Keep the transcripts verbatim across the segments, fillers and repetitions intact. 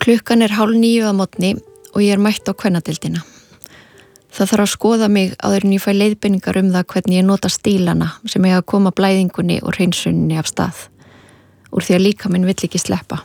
Klukkan er hálf níu að morgni og ég er mætt á kvennadeildina. Það þarf að skoða mig áður en ég fæ leiðbeiningar um það hvernig ég nota stílana sem ég að koma blæðingunni og hreinsunni af stað, úr því að líka minn vill ekki sleppa.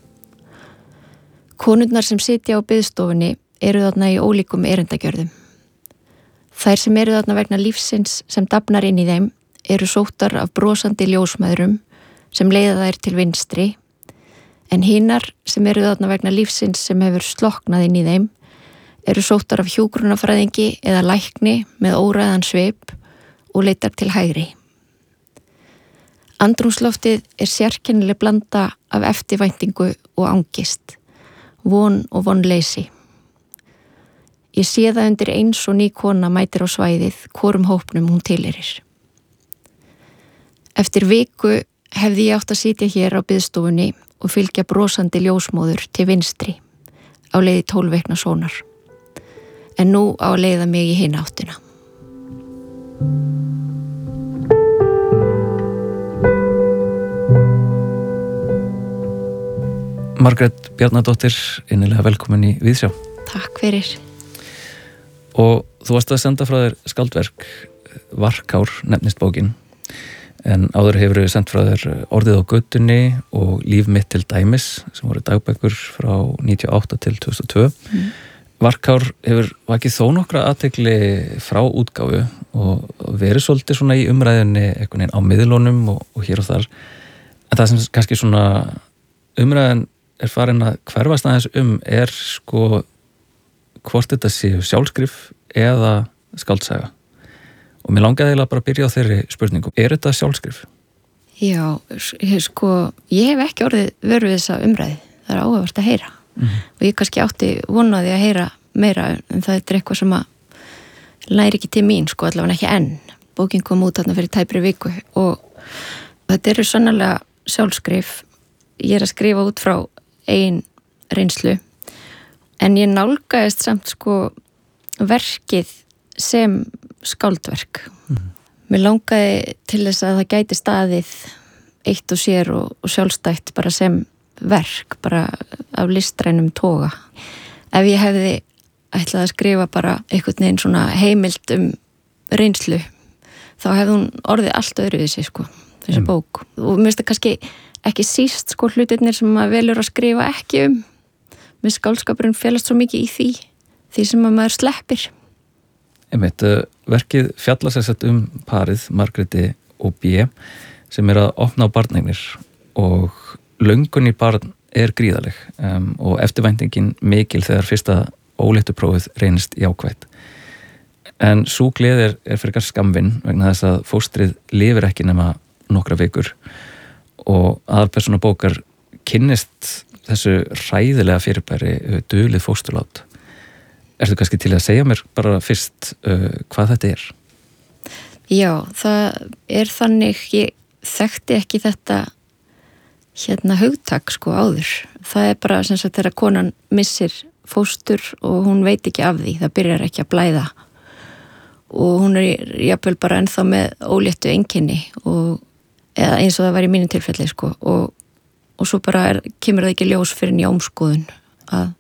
Konurnar sem sitja á biðstofunni eru þarna í ólíkum erindagjörðum. Þær sem eru þarna vegna lífsins sem dafnar inn í þeim eru sóttar af brosandi ljósmæðrum sem leiða þær til vinstri, en hinar sem eru þarna vegna lífsins sem hefur slokknað inn í þeim eru sóttar af hjúkrunarfræðingi eða lækni með óræðan svip og leitar til hægri. Andrúmsloftið er sérkennileg blanda af eftirvæntingu og angist, von og vonleysi. Ég sé það undir eins og ný kona mætir á svæðið hvorum hópnum hún tilheyrir. Eftir viku hefði ég átt að sitja hér á biðstofunni og fylgja brosandi ljósmóður til vinstri á leiði tólf vikna sonar. En nú á að leiða mig í hina áttina. Margrét Bjarnadóttir, innilega velkomin í Víðsjá. Takk fyrir. Og þú varst að senda frá þér skáldverk, Varkár nefnist bókin, en áður hefur við sendt frá þér Orðið á götunni og Líf mitt til dæmis, sem voru dagbækur frá níutíu og átta til tvö þúsund og tvö. Mm. Varkár hefur vakið þó nokkra athygli frá útgáfu og verið svolítið svona í umræðinni einhvern veginn á miðlunum og, og hér og þar. En það sem kannski svona umræðin er farin að hverfast aðeins um er sko hvort þetta séu sjálfskrif eða skáldsaga. Og mér langaði eiginlega bara að byrja á þeirri spurningu. Er þetta sjálfskrif? Já, sko, ég hef ekki orðið vöru við þessa umræði. Það er áhugavert að heyra. Mm-hmm. Og ég kannski átti vonaði að heyra meira, en það er eitthvað sem að læri ekki til mín, sko, allavega ekki enn. Bókin kom út þarna fyrir tæpri viku og þetta eru sannarlega sjálfskrif. Ég er að skrifa út frá eigin reynslu, en ég nálgaðist samt sko verkið sem skáldverk. Mm. Mér langaði til þess að það gæti staðið eitt og sér og, og sjálfstætt bara sem verk, bara af listrænum toga. Ef ég hefði ætlað að skrifa bara einhvern veginn svona heimild um reynslu, þá hefði hún orðið allt öðru við sig, sko, þessi mm. bók. Og mér finnst það kannski ekki síst, sko, hlutirnir sem maður velur að skrifa ekki um. Mér skáldskapurinn felast svo mikið í því, því sem maður sleppir. Einmitt, verkið fjallar sér sett um parið, Margréti og B, sem er að opna á barneignir og löngun í barn er gríðaleg um, og eftirvæntingin mikil þegar fyrsta óléttuprófið reynist jákvætt. En sú gleði er, er frekar skammvinn vegna þess að fóstrið lifir ekki nema nokkra vikur og aðalpersóna bókar kynnist þessu hræðilega fyrirbæri dulið fósturlát. Ertu kannski til að segja mér bara fyrst uh, hvað þetta er? Já, það er þannig, ég þekkti ekki þetta hérna hugtak sko áður. Það er bara sem sagt þegar konan missir fóstur og hún veit ekki af því, það byrjar ekki að blæða. Og hún er jafnvel bara ennþá með óléttu einkenni og eða eins og það var í mínu tilfelli sko og, og svo bara er, kemur það ekki ljós fyrir í ómskoðun að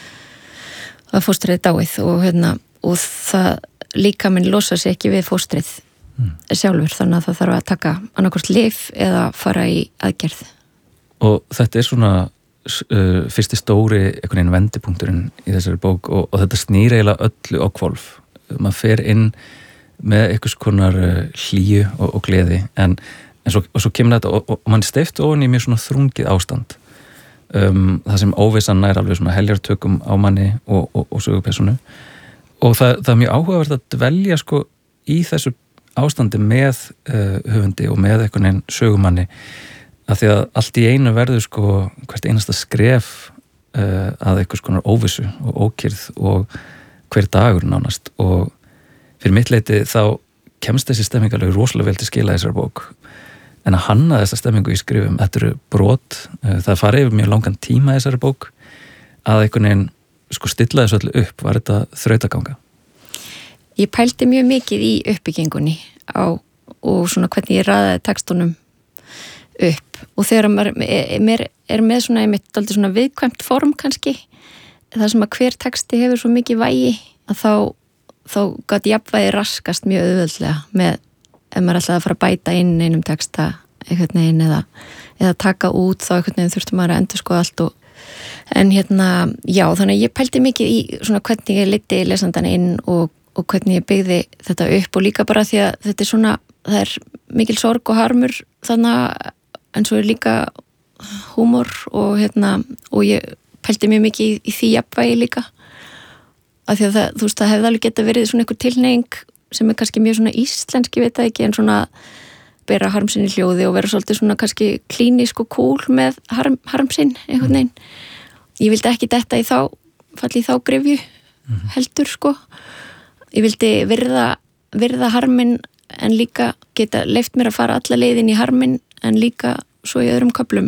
að fóstrið er dáið og, hérna, og það líka minn losa sig ekki við fóstrið mm. sjálfur, þannig að það þarf að taka annarkvort lyf eða fara í aðgerð. Og þetta er svona uh, fyrsti stóri einhvern veginn vendipunkturinn í þessari bók og, og þetta snýr eiginlega öllu á hvolf. Maður fer inn með einhvers konar uh, hlýju og, og gleði en, en svo, og svo kemur þetta og, og, og mann steyft ofan í mjög svona þrungið ástand. Um, það sem óvissan nær alveg svona heljartökum á manni og, og, og sögupersonu og það, það er mjög áhugavert að dvelja sko í þessu ástandi með uh, höfundi og með einhvern veginn sögumanni af því að allt í einu verður sko hvert einasta skref uh, að einhvers konar óvissu og ókyrrð og hver dagur nánast og fyrir mitt leyti þá kemst þessi stemming alveg rosalega vel til skila þessar bók. En að hanna þessa stemmingu í skrifum, þetta eru brot, það farið yfir mjög langan tíma í þessari bók, að einhvern veginn sko stilla þessu öllu upp, var þetta þrautaganga? Ég pældi mjög mikið í uppbyggingunni á, og svona hvernig ég raðaði textunum upp og þegar maður mér er með svona, einmitt, aldrei svona viðkvæmt form kannski, það sem að hver texti hefur svo mikið vægi að þá, þá gat jafnvægi raskast mjög auðveldlega með, ef maður ætlaði að fara að bæta inn einum texta einhvern veginn eða, eða taka út þá einhvern veginn þurfti maður að endurskoða allt og en hérna, já, þannig að ég pældi mikið í svona hvernig ég leiddi lesandan inn og, og hvernig ég byggði þetta upp og líka bara því að þetta er svona, það er mikil sorg og harmur þannig en svo er líka húmor og hérna, og ég pældi mjög mikið í, í því jafnvægi líka af því að það, þú veist, það hefði alveg geta verið svona einhver tilhneiging sem er kannski mjög svona íslensk, ég veit það ekki, en svona bera harmsinn í hljóði og vera svolítið svona kannski klínisk og cool með harm, harmsinn einhvern veginn. Ég vildi ekki detta í þá, falli í þá grefju heldur sko. Ég vildi virða, virða harminn en líka geta leyft mér að fara alla leiðin í harminn en líka svo í öðrum köflum.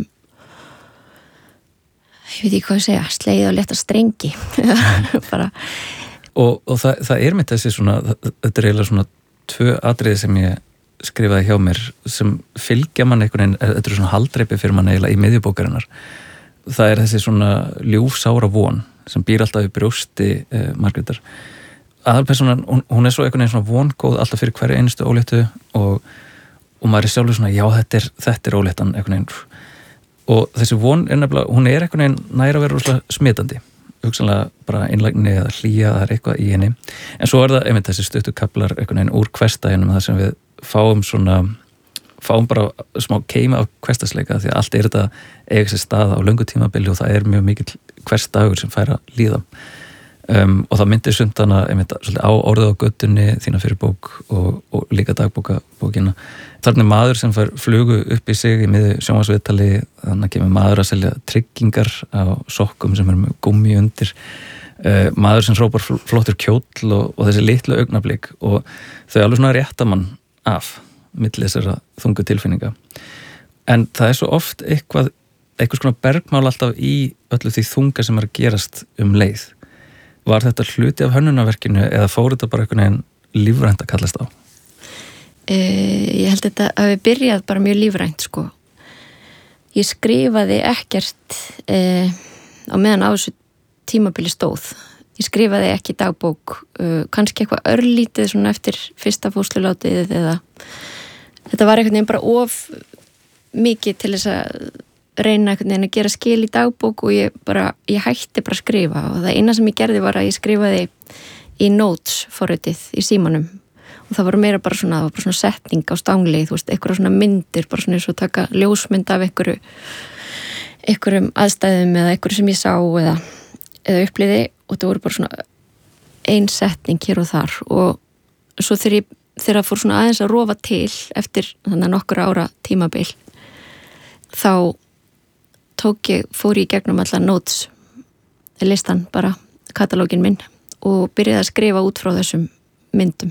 Ég veit ekki hvað að segja, slegið og leta strengi. Bara. Og, og það, það er með þessi svona, þetta er eiginlega svona tvö atriði sem ég skrifaði hjá mér sem fylgja mann einhvern veginn, þetta er svona haldreipi fyrir mann eiginlega í miðjubókarinnar. Það er þessi svona ljúfsára von sem býr alltaf í brjósti eh, Margrétar. Aðalpersonan, hún, hún er svo einhvern veginn svona vongóð alltaf fyrir hverju einustu óléttu og, og maður er sjálfur svona, já þetta er, þetta er óléttan einhvern veginn. Og þessi von er nefnilega, hún er einhvern veginn næra að vera rosalega smitandi. Hugsanlega bara einlægni eða hlýja, það er eitthvað í henni. En svo er það einmitt þessi stuttu kaplar einhvern veginn úr hversdaginum þar sem við fáum svona, fáum bara smá keima af hversdagsleika því að allt er þetta eiga sér stað á löngu tímabili og það er mjög mikill hversdagur sem fær að líða. Um, og það myndir sundana einmitt svolítið á orðið á göttunni, þína fyrir bók og, og líka dagbókabókina. Þarna er maður sem fær flugu upp í sig í miðju sjónvarpsviðtali, þannig að kemur maður að selja tryggingar á sokkum sem er með gúmmi undir. Uh, maður sem hrópar flottur kjóll og, og þessi litlu augnablik og þau alveg svona rétta mann af milli þessara þungu tilfinninga. En það er svo oft eitthvað, eitthvað svona bergmál alltaf í öllu því þunga sem er að gerast um leið. Var þetta hluti af hönnunarverkinu eða fór þetta bara einhvern veginn lífrænt að kallast á? Uh, ég held þetta að við byrjað bara mjög lífrænt sko. Ég skrifaði ekkert uh, á meðan á þessu tímabili stóð. Ég skrifaði ekki dagbók, uh, kannski eitthvað örlítið svona eftir fyrsta fóslulátið eða þetta var einhvern veginn bara of mikið til þess að reyna einhvern veginn að gera skil í dagbók og ég bara, ég hætti bara að skrifa og það eina sem ég gerði var að ég skrifaði í notes forritið í símanum og það var meira bara svona, það var bara svona setning á stangli, þú veist, einhverja svona myndir, bara svona eins og taka ljósmynd af einhverju einhverjum aðstæðum eða einhverju sem ég sá eða, eða uppliði og það voru bara svona ein setning hér og þar og svo þegar ég, þegar það fór svona aðeins að rofa til eftir þannig nokkur ára tímabil þá tók ég, fór ég gegnum allan notes listan, bara katalógin minn og byrjaði að skrifa út frá þessum myndum.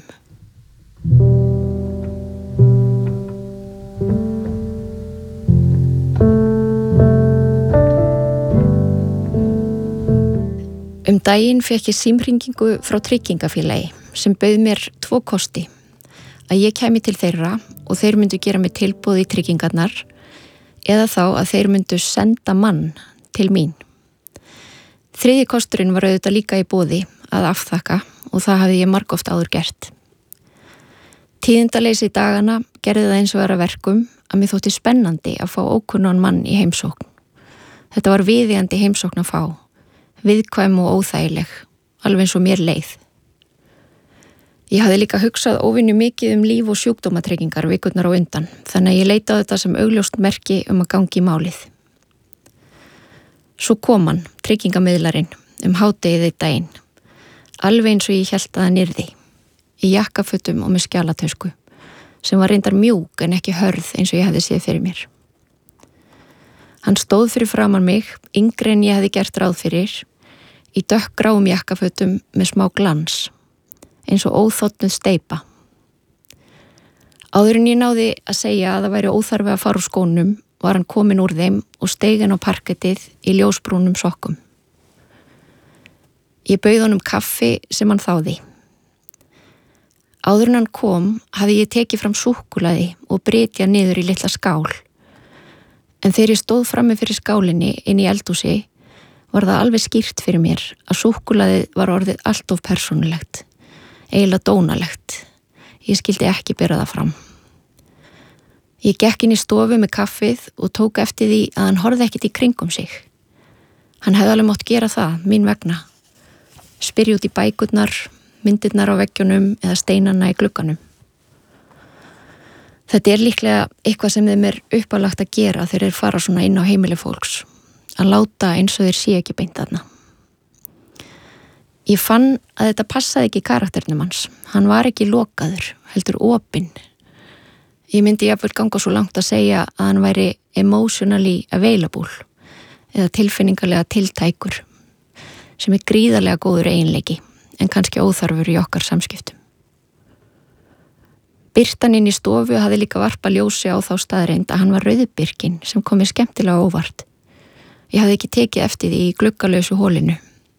Um daginn fékk ég símhringingu frá tryggingafélagi sem bauð mér tvo kosti að ég kæmi til þeirra og þeir myndu gera mig tilboð í tryggingarnar eða þá að þeir myndu senda mann til mín. Þriðji kosturinn var auðvitað líka í boði að afþakka og það hafði ég margoft áður gert. Tíðindaleysi í dagana gerði það eins og vera verkum að mér þótti spennandi að fá ókunnan mann í heimsókn. Þetta var viðeigandi heimsókn að fá, viðkvæm og óþægileg, alveg eins og mér leið. Ég hafði líka hugsað óvinnu mikið um líf- og sjúkdómatryggingar vikurnar á undan, þannig að ég leita á þetta sem augljóst merki um að gangi í málið. Svo kom hann, tryggingamiðlarinn, um hádegið í daginn, alveg eins og ég hélt að hann yrði, í jakkafötum og með skjalatösku, sem var reyndar mjúk en ekki hörð eins og ég hefði séð fyrir mér. Hann stóð fyrir framan mig, yngri en ég hefði gert ráð fyrir, í dökkgráum jakkafötum með smá glans, eins og óþotnuð steypa. Áður en ég náði að segja að það væri óþarfi að fara úr skónum var hann kominn úr þeim og steiginn á parkettið í ljósbrúnum sokkum. Ég bauð honum kaffi sem hann þáði. Áður en hann kom hafði ég tekið fram súkkulaði og brytjað niður í litla skál. En þegar ég stóð frammi fyrir skálinni inn í eldhúsi var það alveg skýrt fyrir mér að súkkulaðið var orðið allt of persónulegt, eiginlega dónalegt. Ég skildi ekki bera það fram. Ég gekk inn í stofu með kaffið og tók eftir því að hann horfði ekkert í kringum sig. Hann hefði alveg mátt gera það, mín vegna. Spyrja út í bækurnar, myndirnar á veggjunum eða steinana í glugganum. Þetta er líklega eitthvað sem þeim er uppálagt að gera þegar þeir fara svona inn á heimili fólks. Að láta eins og þeir sé ekki beint þarna. Ég fann að þetta passaði ekki karakternum hans. Hann var ekki lokaður, heldur opinn. Ég myndi jafnvel ganga svo langt að segja að hann væri emotionally available eða tilfinningarlega tiltækur sem er gríðarlega góður eiginleiki en kannski óþarfur í okkar samskiptum. Birtan inn í stofu hafði líka varpa ljósi á þá staðreind að hann var rauðbirkinn sem kom mér skemmtilega óvart. Ég hafði ekki tekið eftir því í gluggalausu hólinu.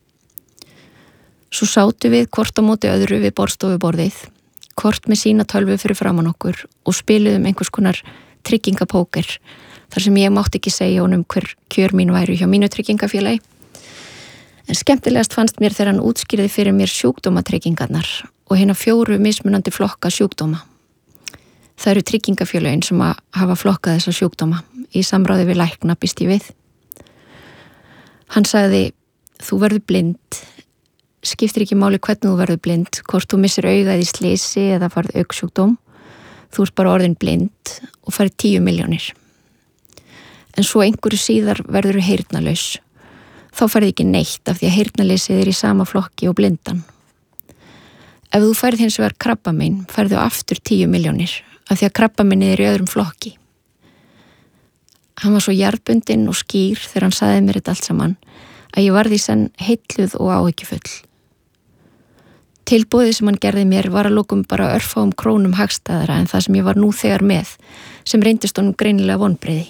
Svo sátu við hvort á móti öðru við borðstofuborðið, hvort með sína tölvu fyrir framan okkur og spiluðum einhvers konar tryggingapóker þar sem ég mátti ekki segja honum hver kjör mín væru hjá mínu tryggingafélagi. En skemmtilegast fannst mér þegar hann útskýrði fyrir mér sjúkdómatryggingarnar og hérna fjóru mismunandi flokka sjúkdóma. Það eru tryggingafélögin sem að hafa flokkað þessa sjúkdóma í samráði við lækna, býst ég við. Hann sagði, þú verður blind, skiptir ekki máli hvernig þú verður blind, hvort þú missir augað í slysi eða farð augsjúkdóm, þú ert bara orðin blind og farið tíu milljónir. En svo einhverju síðar verður þú heyrnalaus, þá farið ekki neitt af því að heyrnaleysið er í sama flokki og blindan. Ef þú færið hins vegar krabbamein, færið þú aftur tíu milljónir, af því að krabbameinið er í öðrum flokki. Hann var svo jarðbundinn og skýr þegar hann sagði mér þetta allt saman, að ég varð í senn heilluð og áhyggjufull. Tilboðið sem hann gerði mér var að lokum bara örfáum krónum hagstæðara en það sem ég var nú þegar með, sem reyndist honum greinilega vonbrigði.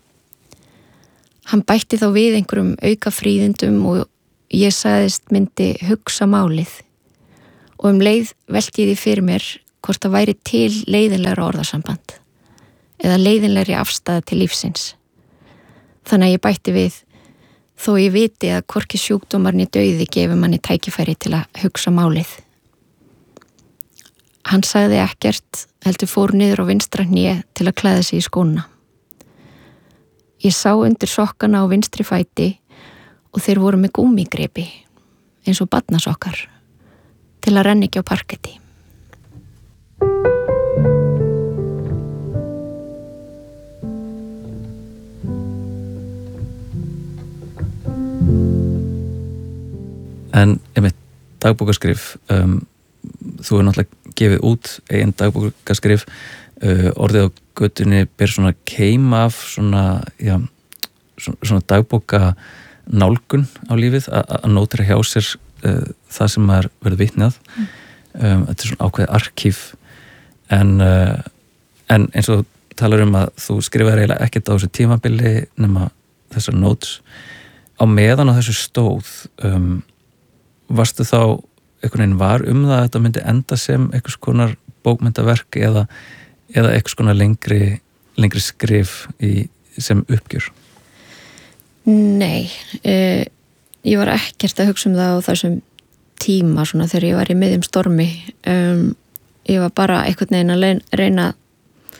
Hann bætti þá við einhverjum auka fríðindum og ég sagðist myndi hugsa málið og um leið velti ég því fyrir mér hvort það væri til leiðinlegra orðasamband eða leiðinlegri afstæða til lífsins. Þannig að ég bætti við, þó ég viti að hvorki sjúkdómarni dauði gefur manni tækifæri til að hugsa málið. Hann sagði ekkert, heldur fór niður á vinstra hné til að klæða sig í skóna. Ég sá undir sokkana á vinstri fæti og þeir voru með gúmmígripi, eins og barnasokkar, til að renna ekki á parketti. En einmitt dagbókarskrif, um, þú er náttúrulega gefið út eigin dagbókarskrif, uh, orðið á götunni ber svona keim af svona, já, svona, svona dagbóka nálgun á lífið, að nótira hjá sér uh, það sem maður verður vitnað. Mm. Um, þetta er svona ákveðið arkíf, en, uh, en eins og talar um að þú skrifaði eiginlega ekkert á þessu tímabili nema þessar notes. Á meðan á þessu stóð, um, varstu þá einhvern veginn var um það að þetta myndi enda sem einhvers konar bókmyndaverk eða, eða einhvers konar lengri, lengri skrif í, sem uppgjör? Nei, uh, ég var ekkert að hugsa um það á þessum tíma svona þegar ég var í miðjum stormi. Um, ég var bara einhvern veginn að reyna að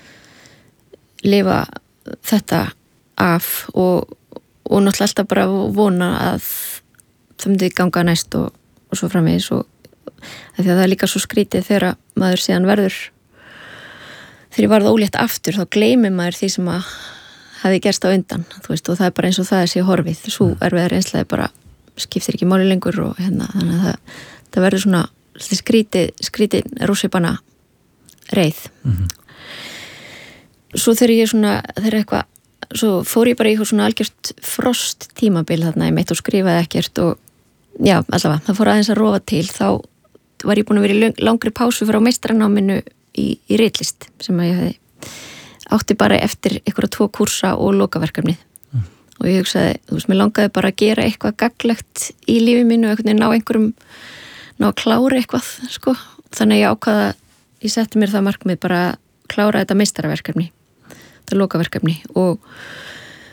lifa þetta af og, og náttúrulega alltaf bara vona að það myndi ganga næst og, og svo framvegis og því að það er líka svo skrítið þegar maður síðan verður þegar ég varð ólétt aftur þá gleymir maður því sem að hafi gerst á undan, þú veist, og það er bara eins og það er sér horfið, svo erfið reynslaði bara skiptir ekki máli lengur og hérna þannig að það, það verður svona skrítið, skrítið rússipanna reið. Mm-hmm. Svo þegar ég svona þegar eitthvað, svo fór ég bara í eitthvað svona algjört frost tímabil þarna ég meitt og skrifaði ekkert og já, allavega, það fór aðeins að rofa til, þá var ég búin að vera í langri pásu frá meistaranáminu í, í ritlist sem að ég hefði átti bara eftir einhverja tvo kúrsa og lokaverkefnið mm. og ég hugsaði, þú veist, mér langaði bara að gera eitthvað gagnlegt í lífi mínu og einhvern veginn ná einhverjum, ná að klára eitthvað, sko, þannig að ég ákvaða ég setti mér það markmið bara að klára þetta meistaraverkefni þetta lokaverkefni og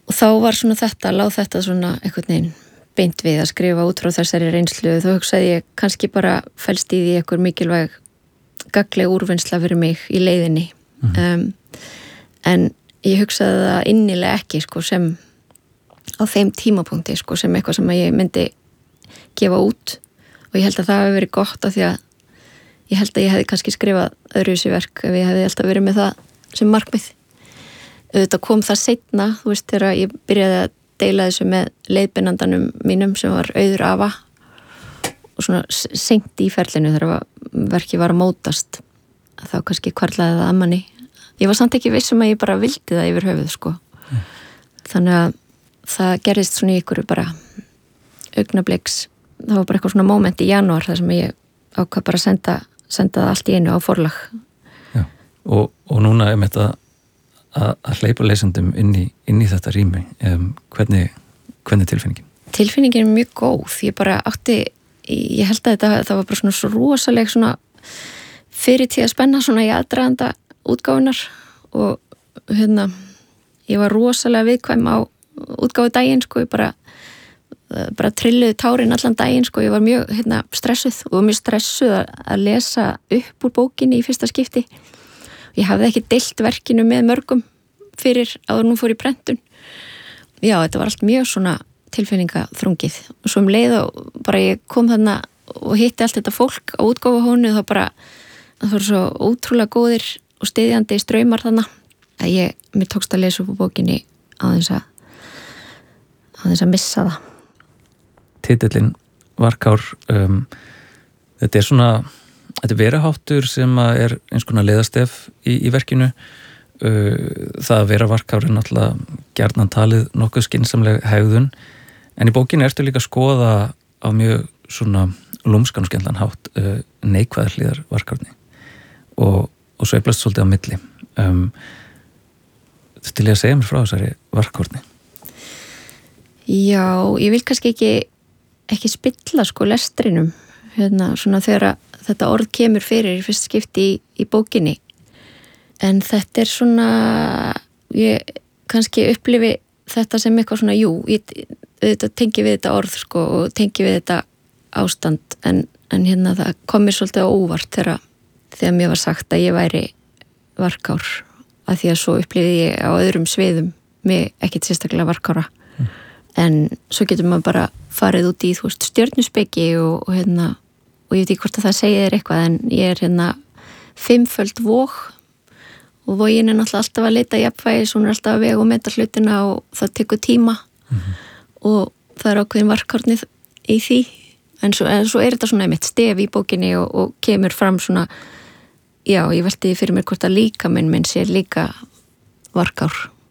og þá var svona þetta, láð þetta svona einhvern veginn beint við að skrifa út frá þessari reynslu, þá hugsaði ég kannski bara fælst í því einhver mikilvæg gagnleg úrvinnsla fyrir mig í leiðinni mm. um, en ég hugsaði það innilega ekki sko, sem á þeim tímapunkti sko, sem eitthvað sem ég myndi gefa út og ég held að það hefði verið gott af því að ég held að ég hefði kannski skrifað öðruvísi verk ef ég hefði alltaf verið með það sem markmið. Auðvitað kom það seinna, þú veist, þegar ég byrjaði að deila þessu með leiðbeinandanum mínum sem var Auður Afa og svona seint í ferlinu þegar verkið var að mótast þá kannski hvarlaði það að manni. Ég var samt ekki viss um að ég bara vildi það yfir höfuð, sko. Mm. Þannig að það gerðist svona í ykkur bara augnabliks, það var bara eitthvað svona moment í janúar þar sem ég ákvað bara að senda, senda það allt í einu á forlag. Já, og, og núna er með þetta að, að hleypa lesendum inn í, inn í þetta rými. Um, hvernig, hvernig tilfinningin? Tilfinningin er mjög góð. Ég bara átti, ég held að þetta, það var bara svona svo rosaleg svona fyrir tíða spenna svona í aðdraganda útgáfunar og hérna, ég var rosalega viðkvæm á útgáfu daginn, sko, ég bara bara trilluði tárin allan daginn, sko, ég var mjög hérna, stressuð og mjög stressuð að lesa upp úr bókinni í fyrsta skipti. Ég hafði ekki deilt verkinu með mörgum fyrir áður nú fór í prentun. Já, þetta var allt mjög svona tilfinningaþrungið og svo um leið og bara ég kom þarna og hitti allt þetta fólk á útgáfuhónu þá bara, það voru svo ótrúlega góðir og styðjandi straumar þarna að ég, mér tókst að lesa upp úr bókinni á þess að á þess að missa það. Titillinn Varkár, um, þetta er svona þetta er veraháttur sem er eins konar leiðastef í, í verkinu. uh, það að vera varkár er náttúrulega gjarnan talið nokkuð skynsamleg hegðun, en í bókinu ertu líka að skoða á mjög svona lúmskan og skemmtlan hátt uh, neikvæðar hliðar varkárni og, og sveiflast svolítið á milli. um, til ég að segja mér frá þessari varkárni. Já, ég vil kannski ekki ekki spilla sko lestrinum hérna svona þegar þetta orð kemur fyrir í fyrst skipti í, í bókinni en þetta er svona ég kannski upplifi þetta sem eitthvað svona, jú ég auðvitað tengi við þetta orð sko og tengi við þetta ástand en, en hérna það komir svolítið á óvart þegar, þegar mér var sagt að ég væri varkár að því að svo upplifi ég á öðrum sviðum mig ekkit sérstaklega varkára mm. en svo getur maður bara farið út í, þú veist, stjörnuspeki og, og hérna, og ég veit ekki hvort að það segir þér eitthvað, en ég er hérna fimmföld vog og vogin er náttúrulega alltaf að leita jafnvægis, hún er alltaf að vega og meta hlutina og það tekur tíma mm-hmm. og það er ákveðin varkárnið í því, en svo, en svo er þetta svona einmitt stef í bókinni og, og kemur fram svona, já, ég velti fyrir mér hvort að líkaminn minn sé líka varkár